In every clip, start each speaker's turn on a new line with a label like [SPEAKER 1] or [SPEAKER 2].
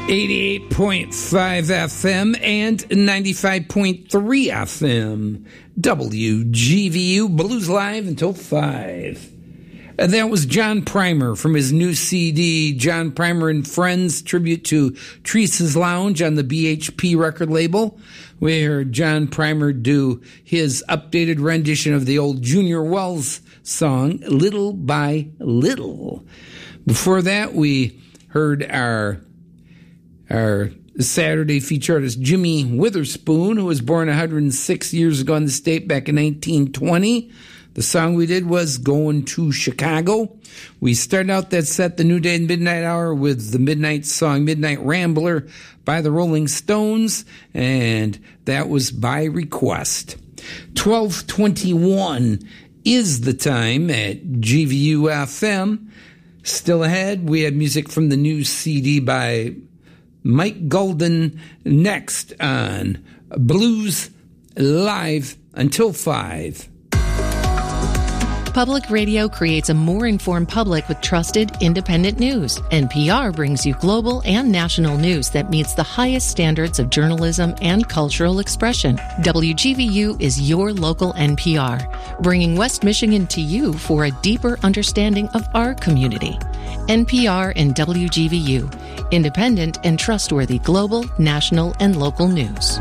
[SPEAKER 1] 88.5 FM and 95.3 FM. WGVU Blues Live until 5. And that was John Primer from his new CD, John Primer and Friends, tribute to Teresa's Lounge on the BHP record label. We heard John Primer do his updated rendition of the old Junior Wells song, Little by Little. Before that, we heard our Saturday feature artist, Jimmy Witherspoon, who was born 106 years ago in the state back in 1920. The song we did was Going to Chicago. We started out that set, the New Day and Midnight Hour, with the midnight song Midnight Rambler by the Rolling Stones, and that was by request. 12:21 is the time at GVU FM. Still ahead, we have music from the new CD by Mike Golden next on Blues Live until 5.
[SPEAKER 2] Public radio creates a more informed public with trusted, independent news. NPR brings you global and national news that meets the highest standards of journalism and cultural expression. WGVU is your local NPR, bringing West Michigan to you for a deeper understanding of our community. NPR and WGVU, independent and trustworthy global, national, and local news.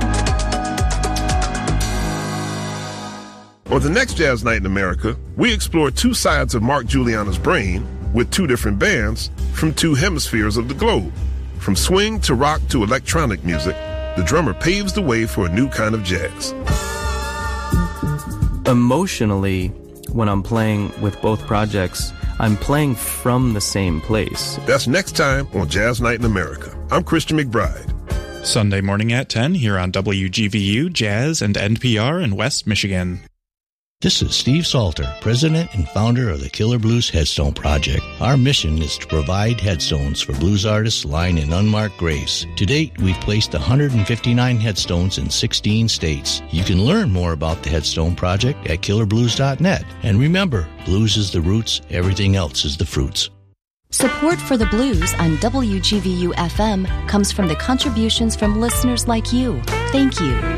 [SPEAKER 3] On the next Jazz Night in America, we explore two sides of Mark Guiliana's brain with two different bands from two hemispheres of the globe. From swing to rock to electronic music, the drummer paves the way for a new kind of jazz.
[SPEAKER 4] Emotionally, when I'm playing with both projects, I'm playing from the same place.
[SPEAKER 3] That's next time on Jazz Night in America. I'm Christian McBride.
[SPEAKER 5] Sunday morning at 10 here on WGVU, Jazz, and NPR in West Michigan.
[SPEAKER 6] This is Steve Salter, president and founder of the Killer Blues Headstone Project. Our mission is to provide headstones for blues artists lying in unmarked graves. To date, we've placed 159 headstones in 16 states. You can learn more about the Headstone Project at killerblues.net. And remember, blues is the roots, everything else is the fruits.
[SPEAKER 7] Support for the blues on WGVU FM comes from the contributions from listeners like you. Thank you.